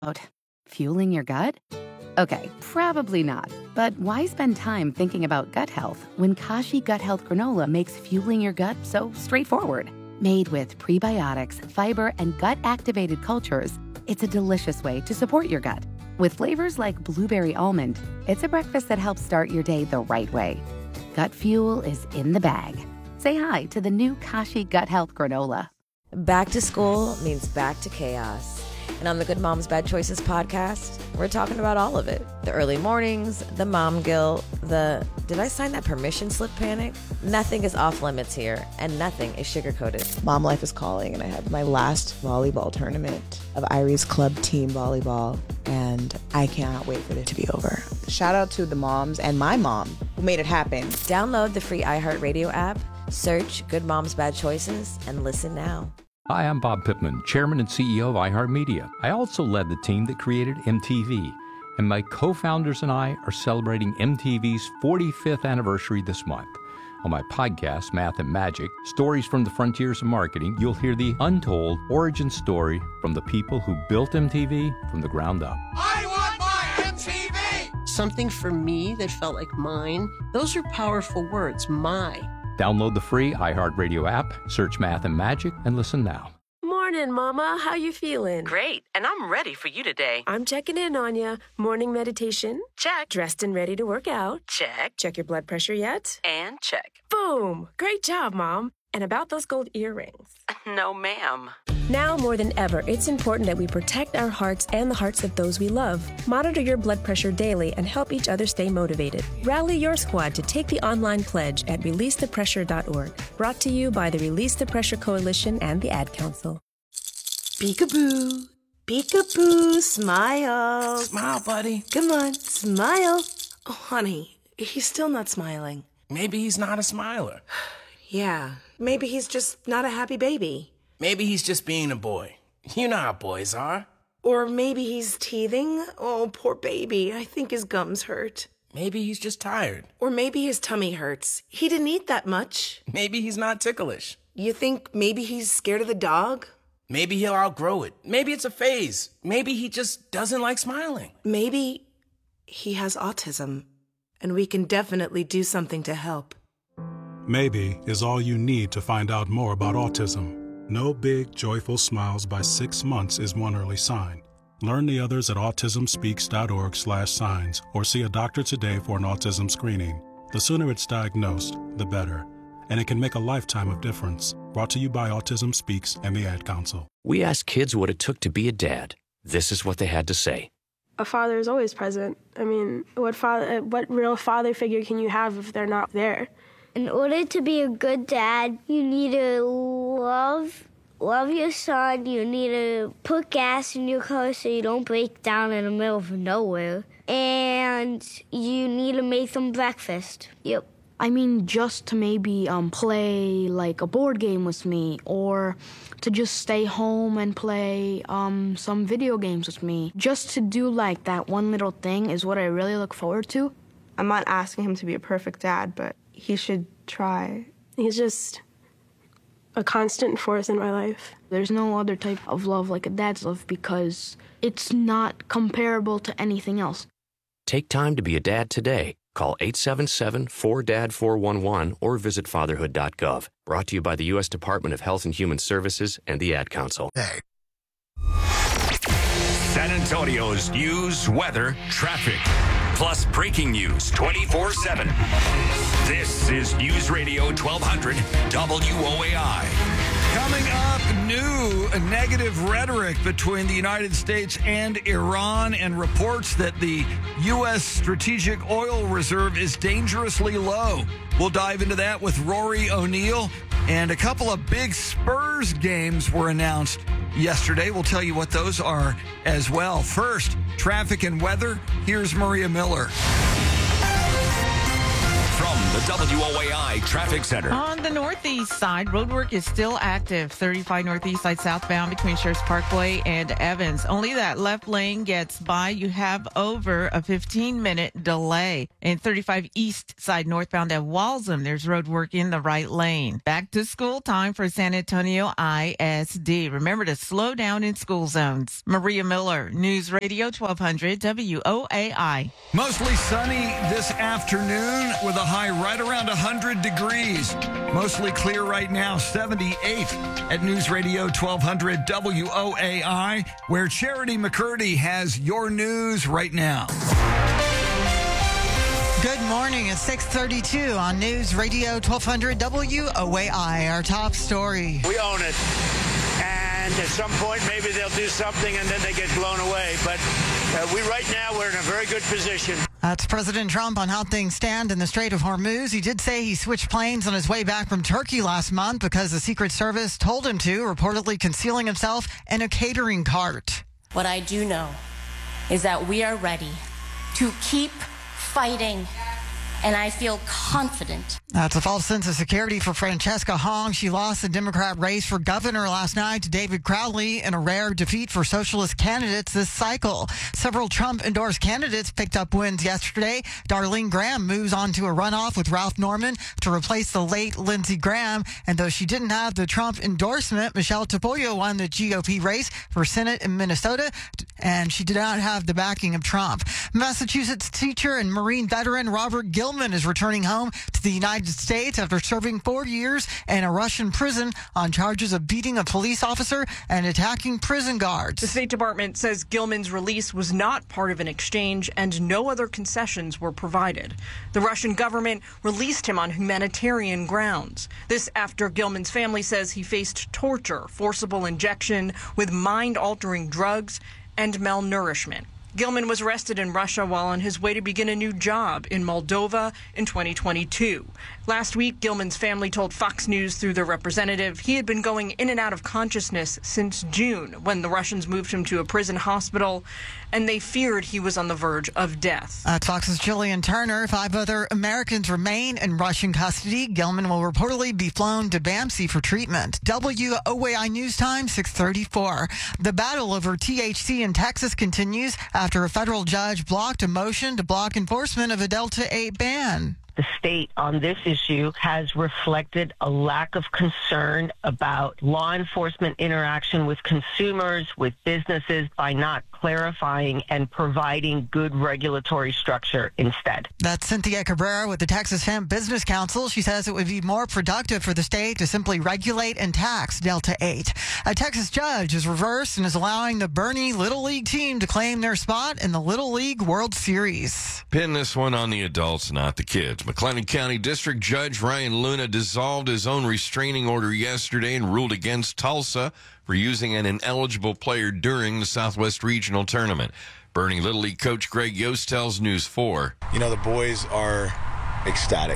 About fueling your gut? Okay, probably not. But why spend time thinking about gut health when Kashi Gut Health Granola makes fueling your gut so straightforward? Made with prebiotics, fiber, and gut-activated cultures, it's a delicious way to support your gut. With flavors like blueberry almond, it's a breakfast that helps start your day the right way. Gut fuel is in the bag. Say hi to the new Kashi Gut Health Granola. Back to school means back to chaos. And on the Good Moms Bad Choices podcast, we're talking about all of it. The early mornings, the mom guilt, the did I sign that permission slip panic? Nothing is off limits here, and nothing is sugar-coated. Mom life is calling, and I had my last volleyball tournament of Irie's club team volleyball, and I cannot wait for it to be over. Shout out to the moms and my mom who made it happen. Download the free iHeartRadio app, search Good Moms Bad Choices, and listen now. Hi, I'm Bob Pittman, Chairman and CEO of iHeartMedia. I also led the team that created MTV, and my co-founders and I are celebrating MTV's 45th anniversary this month. On my podcast, Math and Magic, Stories from the Frontiers of Marketing, you'll hear the untold origin story from the people who built MTV from the ground up. I want my MTV! Something for me that felt like mine. Those are powerful words, my. Download the free iHeartRadio app, search Math and Magic, and listen now. Morning, Mama. How you feeling? Great, and I'm ready for you today. I'm checking in on you. Morning meditation? Check. Dressed and ready to work out? Check. Check your blood pressure yet? And check. Boom! Great job, Mom. And about those gold earrings? No, ma'am. Now more than ever, it's important that we protect our hearts and the hearts of those we love. Monitor your blood pressure daily and help each other stay motivated. Rally your squad to take the online pledge at releasethepressure.org. Brought to you by the Release the Pressure Coalition and the Ad Council. Peekaboo, peekaboo, smile. Smile, buddy. Come on, smile. Oh, honey, he's still not smiling. Maybe he's not a smiler. Yeah, maybe he's just not a happy baby. Maybe he's just being a boy. You know how boys are. Or maybe he's teething. Oh, poor baby. I think his gums hurt. Maybe he's just tired. Or maybe his tummy hurts. He didn't eat that much. Maybe he's not ticklish. You think maybe he's scared of the dog? Maybe he'll outgrow it. Maybe it's a phase. Maybe he just doesn't like smiling. Maybe he has autism, and we can definitely do something to help. Maybe is all you need to find out more about autism. No big, joyful smiles by 6 months is one early sign. Learn the others at autismspeaks.org/signs or see a doctor today for an autism screening. The sooner it's diagnosed, the better. And it can make a lifetime of difference. Brought to you by Autism Speaks and the Ad Council. We asked kids what it took to be a dad. This is what they had to say. A father is always present. I mean, what real father figure can you have if they're not there? In order to be a good dad, you need to love your son. You need to put gas in your car so you don't break down in the middle of nowhere. And you need to make them breakfast. Yep. I mean, just to maybe play like a board game with me, or to just stay home and play some video games with me. Just to do like that one little thing is what I really look forward to. I'm not asking him to be a perfect dad, but he should try. He's just a constant force in my life. There's no other type of love like a dad's love because it's not comparable to anything else. Take time to be a dad today. Call 877-4DAD-411 or visit fatherhood.gov. Brought to you by the U.S. Department of Health and Human Services and the Ad Council. Hey. San Antonio's news, weather, traffic, plus breaking news 24/7. This is News Radio 1200 WOAI. Coming up, new negative rhetoric between the United States and Iran, and reports that the U.S. strategic oil reserve is dangerously low. We'll dive into that with Rory O'Neal. And a couple of big Spurs games were announced yesterday. We'll tell you what those are as well. First, traffic and weather. Here's Maria Miller. From the WOAI Traffic Center. On the northeast side, roadwork is still active. 35 northeast side southbound between Sheriff's Parkway and Evans. Only that left lane gets by. You have over a 15-minute delay. In 35 east side northbound at Walsham, there's roadwork in the right lane. Back to school time for San Antonio ISD. Remember to slow down in school zones. Maria Miller, News Radio 1200 WOAI. Mostly sunny this afternoon with a high right around 100 degrees. Mostly clear right now, 78 at News Radio 1200 WOAI, where Charity McCurdy has your news right now. Good morning. It's 6:32 on News Radio 1200 WOAI. Our top story. We own it. And at some point, maybe they'll do something and then they get blown away. But right now, we're in a very good position. That's President Trump on how things stand in the Strait of Hormuz. He did say he switched planes on his way back from Turkey last month because the Secret Service told him to, reportedly concealing himself in a catering cart. What I do know is that we are ready to keep fighting, and I feel confident. That's a false sense of security for Francesca Hong. She lost the Democrat race for governor last night to David Crowley in a rare defeat for socialist candidates this cycle. Several Trump-endorsed candidates picked up wins yesterday. Darlene Graham moves on to a runoff with Ralph Norman to replace the late Lindsey Graham. And though she didn't have the Trump endorsement, Michelle Tapoyo won the GOP race for Senate in Minnesota, and she did not have the backing of Trump. Massachusetts teacher and Marine veteran Robert Gilman is returning home to the United States after serving 4 years in a Russian prison on charges of beating a police officer and attacking prison guards. The State Department says Gilman's release was not part of an exchange and no other concessions were provided. The Russian government released him on humanitarian grounds. This after Gilman's family says he faced torture, forcible injection with mind-altering drugs, and malnourishment. Gilman was arrested in Russia while on his way to begin a new job in Moldova in 2022. Last week, Gilman's family told Fox News through their representative he had been going in and out of consciousness since June when the Russians moved him to a prison hospital, and they feared he was on the verge of death. Fox's Jillian Turner. 5 other Americans remain in Russian custody. Gilman will reportedly be flown to BAMC for treatment. WOAI News Time, 6:34. The battle over THC in Texas continues after a federal judge blocked a motion to block enforcement of a Delta 8 ban. The state on this issue has reflected a lack of concern about law enforcement interaction with consumers, with businesses, by not clarifying and providing good regulatory structure instead. That's Cynthia Cabrera with the Texas Hemp Business Council. She says it would be more productive for the state to simply regulate and tax Delta 8. A Texas judge has reversed and is allowing the Bernie Little League team to claim their spot in the Little League World Series. Pin this one on the adults, not the kids. McLennan County District Judge Ryan Luna dissolved his own restraining order yesterday and ruled against Tulsa for using an ineligible player during the Southwest Regional Tournament. Bernie Little League coach Greg Yost tells News 4. You know, the boys are ecstatic.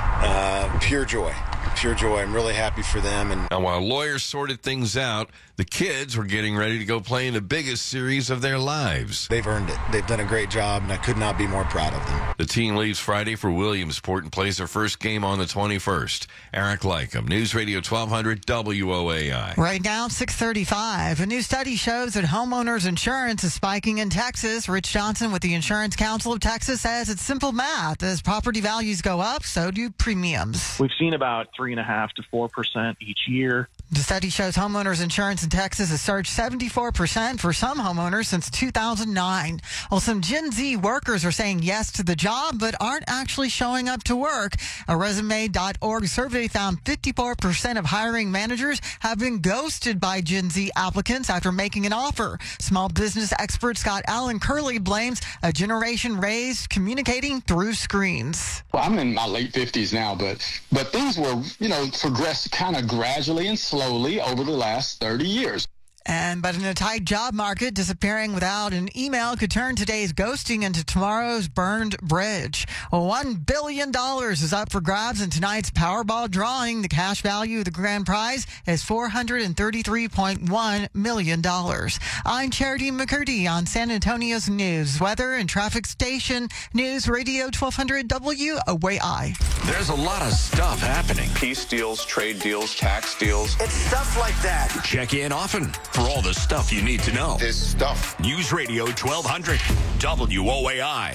Pure joy. Pure joy. I'm really happy for them. And now, while lawyers sorted things out, the kids were getting ready to go play in the biggest series of their lives. They've earned it. They've done a great job, and I could not be more proud of them. The team leaves Friday for Williamsport and plays their first game on the 21st. Eric Lycum, News Radio 1200 WOAI. Right now, 6:35. A new study shows that homeowners insurance is spiking in Texas. Rich Johnson with the Insurance Council of Texas says it's simple math. As property values go up, so do premiums. We've seen about 3.5% to 4% each year. The study shows homeowners insurance in Texas has surged 74% for some homeowners since 2009. Well, some Gen Z workers are saying yes to the job, but aren't actually showing up to work. A Resume.org survey found 54% of hiring managers have been ghosted by Gen Z applicants after making an offer. Small business expert Scott Allen Curley blames a generation raised communicating through screens. Well, I'm in my late 50s now, but things were, progressed kind of gradually and slowly over the last 30 years. But in a tight job market, disappearing without an email could turn today's ghosting into tomorrow's burned bridge. $1 billion is up for grabs in tonight's Powerball drawing. The cash value of the grand prize is $433.1 million. I'm Charity McCurdy on San Antonio's news, weather, and traffic station News Radio 1200 WOAI. There's a lot of stuff happening. Peace deals, trade deals, tax deals. It's stuff like that. Check in often for all the stuff you need to know. This stuff. News Radio 1200 WOAI.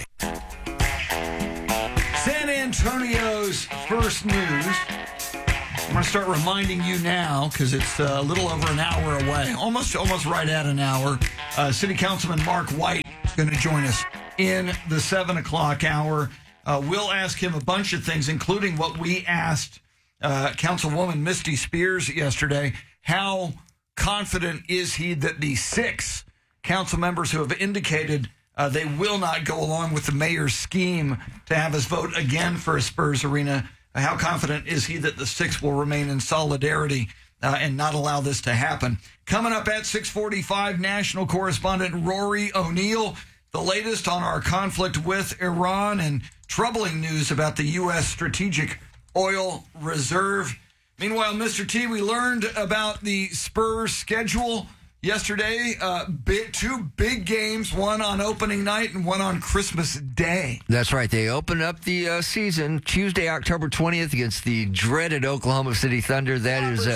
San Antonio's first news. I'm going to start reminding you now because it's a little over an hour away, almost right at an hour. City Councilman Mark White is going to join us in the 7 o'clock hour. We'll ask him a bunch of things, including what we asked Councilwoman Misty Spears yesterday. How confident is he that the 6 council members who have indicated they will not go along with the mayor's scheme to have us vote again for a Spurs arena, how confident is he that the 6 will remain in solidarity and not allow this to happen? Coming up at 6:45, national correspondent Rory O'Neill, the latest on our conflict with Iran and troubling news about the U.S. Strategic Oil Reserve. Meanwhile, Mr. T, we learned about the Spurs schedule yesterday. 2 big games, one on opening night and one on Christmas Day. That's right. They open up the season Tuesday, October 20th against the dreaded Oklahoma City Thunder. That is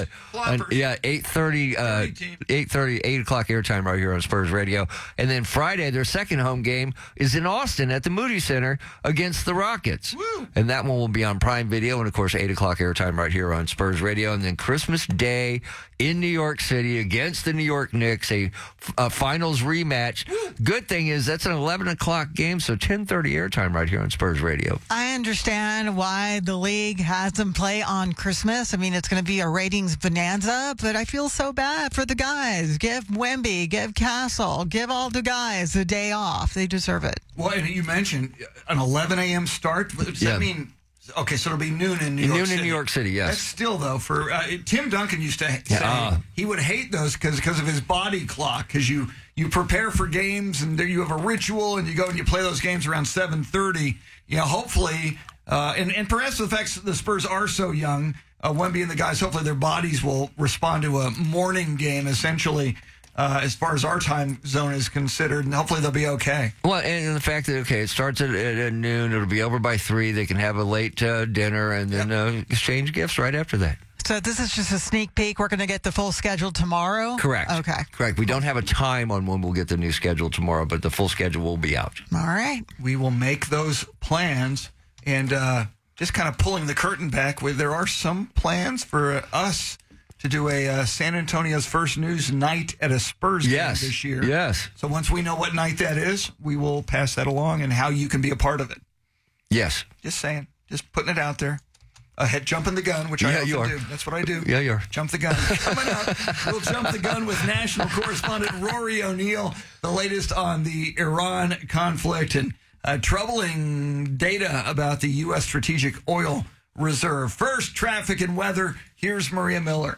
8:30, 8 o'clock airtime right here on Spurs Radio. And then Friday, their second home game is in Austin at the Moody Center against the Rockets. Woo. And that one will be on Prime Video and, of course, 8 o'clock airtime right here on Spurs Radio. And then Christmas Day in New York City against the New York Knicks, a finals rematch. Good thing is that's an 11 o'clock game, so 10:30 airtime right here on Spurs Radio. I understand why the league has them play on Christmas. I mean, it's going to be a ratings bonanza, but I feel so bad for the guys. Give Wemby, give Castle, give all the guys a day off. They deserve it. Well, and you mentioned an 11 a.m. start. Does that mean... Okay, so it'll be noon in New York City. Noon in New York City, yes. That's still, though, for Tim Duncan used to say he would hate those because of his body clock, because you prepare for games and there you have a ritual and you go and you play those games around 7:30. Hopefully, and perhaps the fact that the Spurs are so young, Wemby and the guys, hopefully their bodies will respond to a morning game, essentially, as far as our time zone is considered, and hopefully they'll be okay. Well, and the fact that, it starts at noon, it'll be over by 3, they can have a late dinner, and then exchange gifts right after that. So this is just a sneak peek. We're going to get the full schedule tomorrow? Correct. Okay. Correct. We don't have a time on when we'll get the new schedule tomorrow, but the full schedule will be out. All right. We will make those plans, and just kind of pulling the curtain back, there are some plans for us to do a San Antonio's first news night at a Spurs game this year. Yes. So once we know what night that is, we will pass that along and how you can be a part of it. Yes. Just saying. Just putting it out there. Jumping the gun, which I often do. That's what I do. Yeah, you are. Jump the gun. Coming up, we'll jump the gun with national correspondent Rory O'Neill, the latest on the Iran conflict and troubling data about the U.S. Strategic Oil Reserve. First, traffic and weather. Here's Maria Miller.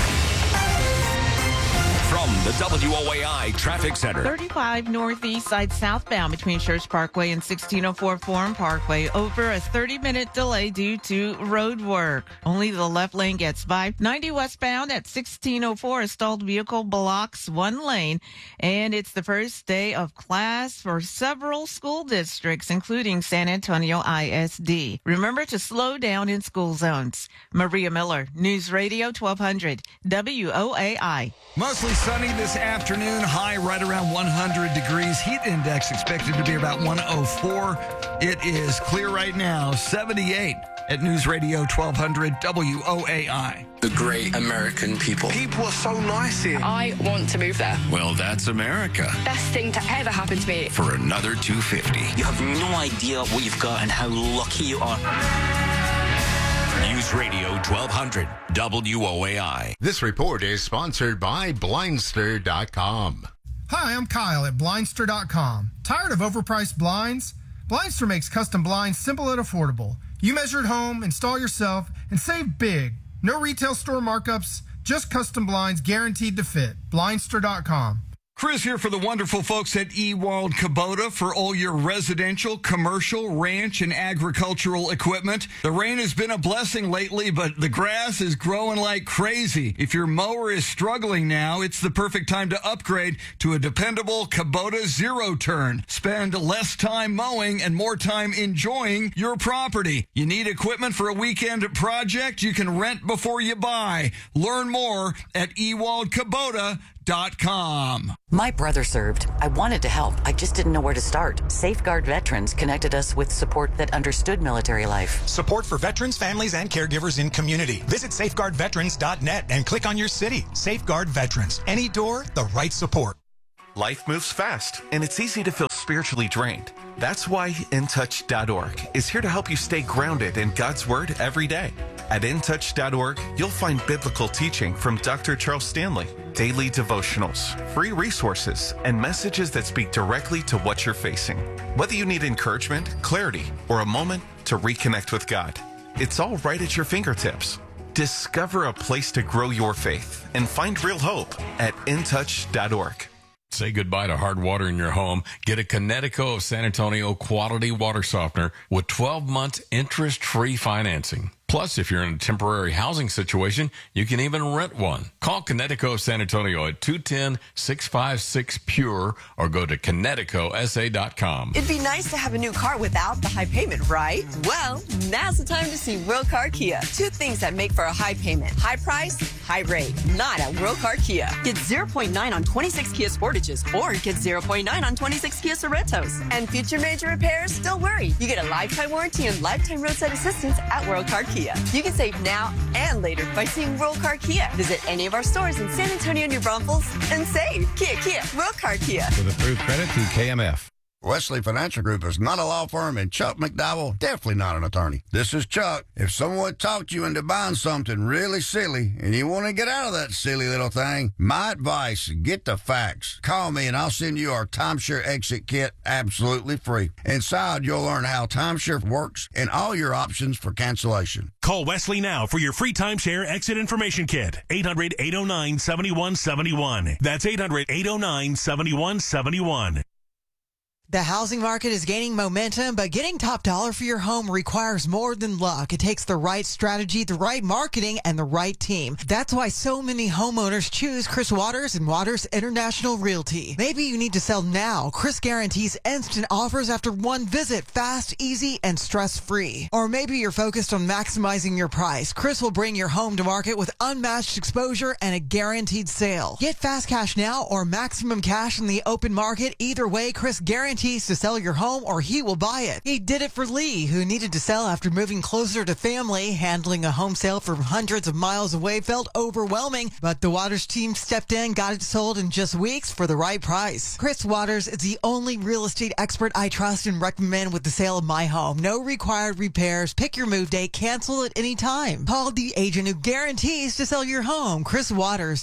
From the WOAI Traffic Center. 35 northeast side southbound between Church Parkway and 1604 Forum Parkway. Over a 30-minute delay due to road work. Only the left lane gets by. 90 westbound at 1604. A stalled vehicle blocks one lane. And it's the first day of class for several school districts, including San Antonio ISD. Remember to slow down in school zones. Maria Miller, News Radio 1200, WOAI. Mostly sunny this afternoon, high right around 100 degrees. Heat index expected to be about 104. It is clear right now, 78 at News Radio 1200 WOAI. The great American people. People are so nice here. I want to move there. Well, that's America. Best thing to ever happen to me. For another 250. You have no idea what you've got and how lucky you are. News Radio 1200 WOAI. This report is sponsored by Blindster.com. Hi, I'm Kyle at Blindster.com. Tired of overpriced blinds? Blindster makes custom blinds simple and affordable. You measure at home, install yourself, and save big. No retail store markups, Just custom blinds guaranteed to fit. Blindster.com. Chris here for the wonderful folks at Ewald Kubota for all your residential, commercial, ranch, and agricultural equipment. The rain has been a blessing lately, but the grass is growing like crazy. If your mower is struggling now, it's the perfect time to upgrade to a dependable Kubota Zero Turn. Spend less time mowing and more time enjoying your property. You need equipment for a weekend project? You can rent before you buy. Learn more at ewaldkubota.com. My brother served. I wanted to help. I just didn't know where to start. Safeguard Veterans connected us with support that understood military life. Support for veterans, families, and caregivers in community. Visit safeguardveterans.net and click on your city. Safeguard Veterans. Any door, the right support. Life moves fast, and it's easy to feel spiritually drained. That's why InTouch.org is here to help you stay grounded in God's Word every day. At InTouch.org, you'll find biblical teaching from Dr. Charles Stanley, daily devotionals, free resources, and messages that speak directly to what you're facing. Whether you need encouragement, clarity, or a moment to reconnect with God, it's all right at your fingertips. Discover a place to grow your faith and find real hope at InTouch.org. Say goodbye to hard water in your home. Get a Connecticut of San Antonio quality water softener with 12 months interest-free financing. Plus, if you're in a temporary housing situation, you can even rent one. Call Connecticut of San Antonio at 210-656-PURE or go to ConnecticutSA.com. It'd be nice to have a new car without the high payment, right? Well, now's the time to see World Car Kia. Two things that make for a high payment. High price, high rate. Not at World Car Kia. Get 0.9 on 26 Kia Sportages or get 0.9 on 26 Kia Sorrentos. And future major repairs? Don't worry. You get a lifetime warranty and lifetime roadside assistance at World Car Kia. You can save now and later by seeing World Car Kia. Visit any of our stores in San Antonio, New Braunfels, and save. Kia, World Car Kia. With approved credit through KMF. Wesley Financial Group is not a law firm, and Chuck McDowell definitely not an attorney. This is Chuck. If someone talked you into buying something really silly and you want to get out of that silly little thing, my advice, get the facts. Call me and I'll send you our timeshare exit kit absolutely free. Inside, you'll learn how timeshare works and all your options for cancellation. Call Wesley now for your free timeshare exit information kit. 800-809-7171. That's 800-809-7171. The housing market is gaining momentum, but getting top dollar for your home requires more than luck. It takes the right strategy, the right marketing, and the right team. That's why so many homeowners choose Chris Waters and Waters International Realty. Maybe you need to sell now. Chris guarantees instant offers after one visit, fast, easy, and stress-free. Or maybe you're focused on maximizing your price. Chris will bring your home to market with unmatched exposure and a guaranteed sale. Get fast cash now or maximum cash in the open market. Either way, Chris guarantees to sell your home or he will buy it. He did it for Lee, who needed to sell after moving closer to family. Handling a home sale from hundreds of miles away felt overwhelming, but the Waters team stepped in, got it sold in just weeks for the right price. Chris Waters is the only real estate expert I trust and recommend with the sale of my home. No required repairs. Pick your move date. Cancel at any time. Call the agent who guarantees to sell your home. Chris Waters,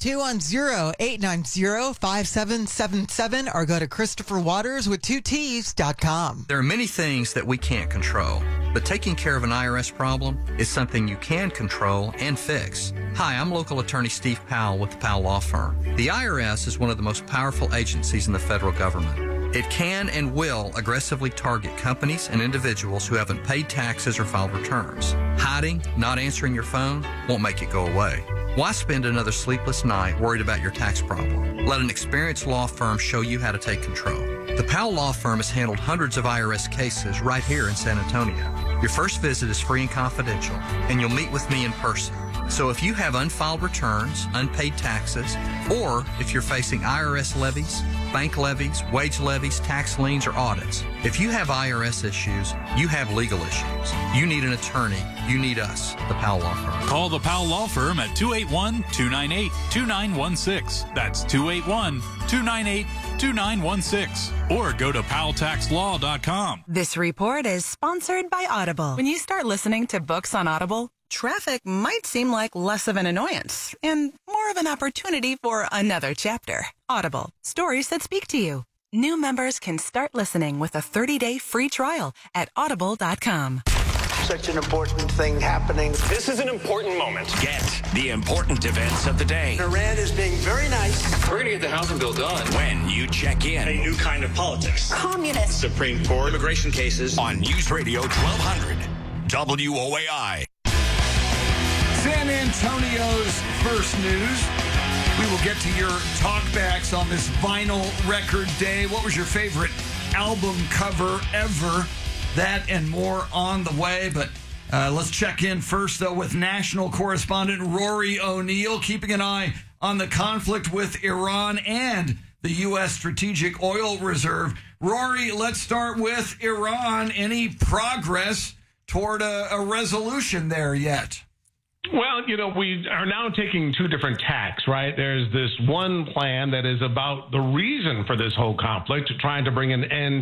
210-890-5777 or go to Christopher Waters with 2T's.com. There are many things that we can't control, but taking care of an IRS problem is something you can control and fix. Hi, I'm local attorney Steve Powell with the Powell Law Firm. The IRS is one of the most powerful agencies in the federal government. It can and will aggressively target companies and individuals who haven't paid taxes or filed returns. Hiding, not answering your phone won't make it go away. Why spend another sleepless night worried about your tax problem? Let an experienced law firm show you how to take control. The Powell Law Firm has handled hundreds of IRS cases right here in San Antonio. Your first visit is free and confidential, and you'll meet with me in person. So if you have unfiled returns, unpaid taxes, or if you're facing IRS levies, bank levies, wage levies, tax liens, or audits, if you have IRS issues, you have legal issues. You need an attorney. You need us, the Powell Law Firm. Call the Powell Law Firm at 281-298-2916. That's 281-298-2916. Or go to PowellTaxLaw.com. This report is sponsored by Audible. When you start listening to books on Audible, traffic might seem like less of an annoyance and more of an opportunity for another chapter. Audible, stories that speak to you. New members can start listening with a 30-day free trial at Audible.com. such an important thing happening. This is an important moment. Get the important events of the day. Iran is being very nice. We're going to get the housing bill done when you check in. A new kind of politics. Communist. Supreme Court. Immigration cases. On News Radio 1200. WOAI. San Antonio's first news. We will get to your talkbacks on this vinyl record day. What was your favorite album cover ever? That and more on the way. But let's check in first, though, with national correspondent Rory O'Neill, keeping an eye on the conflict with Iran and the U.S. Strategic Oil Reserve. Rory, let's start with Iran. Any progress toward a resolution there yet? Well, we are now taking two different tacks, right? There's this one plan that is about the reason for this whole conflict, trying to bring an end